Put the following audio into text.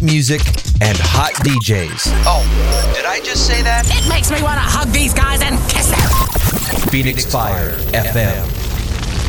music, and hot DJs. Oh, did I just say that? It makes me want to hug these guys and kiss them. Phoenix Fire FM.